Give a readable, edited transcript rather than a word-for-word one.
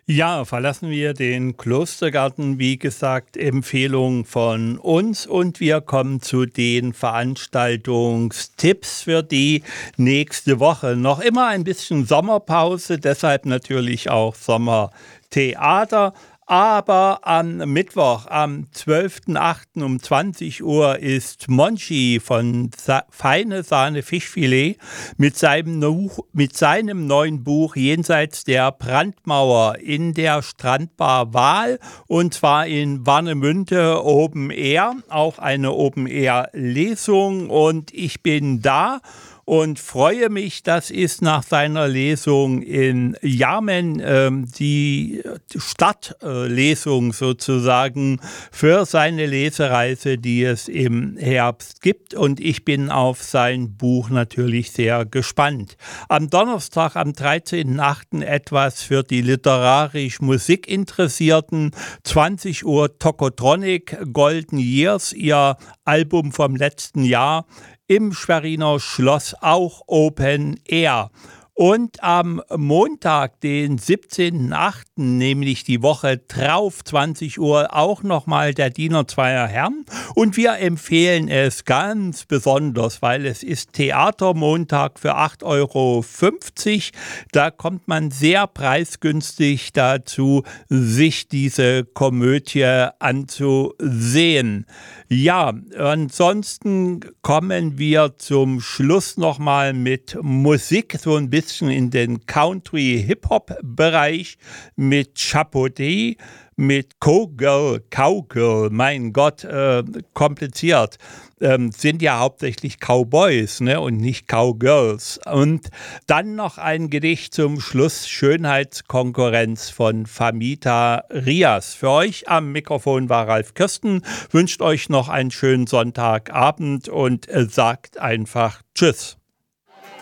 Ja, verlassen wir den Klostergarten, wie gesagt, Empfehlung von uns und wir kommen zu den Veranstaltungstipps für die nächste Woche. Noch immer ein bisschen Sommerpause, deshalb natürlich auch Sommertheater. Aber am Mittwoch, am 12.08. um 20 Uhr ist Monchi von Feine Sahne Fischfilet mit seinem neuen Buch Jenseits der Brandmauer in der Strandbar Wahl und zwar in Warnemünde Open Air, auch eine Open Air Lesung und ich bin da und freue mich, das ist nach seiner Lesung in Jarmen die Stadtlesung sozusagen für seine Lesereise, die es im Herbst gibt und ich bin auf sein Buch natürlich sehr gespannt. Am Donnerstag, am 13.08. etwas für die literarisch Musikinteressierten, 20 Uhr Tokotronic, Golden Years, ihr Album vom letzten Jahr, im Schweriner Schloss auch Open Air. Und am Montag, den 17.08., nämlich die Woche drauf, 20 Uhr, auch nochmal der Diener zweier Herren. Und wir empfehlen es ganz besonders, weil es ist Theatermontag für 8,50 €. Da kommt man sehr preisgünstig dazu, sich diese Komödie anzusehen. Ja, ansonsten kommen wir zum Schluss nochmal mit Musik, so ein bisschen in den Country-Hip-Hop-Bereich mit Chapeauté, mit Cowgirl, mein Gott, kompliziert. Sind ja hauptsächlich Cowboys, ne, und nicht Cowgirls. Und dann noch ein Gedicht zum Schluss, Schönheitskonkurrenz von Famita Rias. Für euch am Mikrofon war Ralf Kirsten, wünscht euch noch einen schönen Sonntagabend und sagt einfach Tschüss.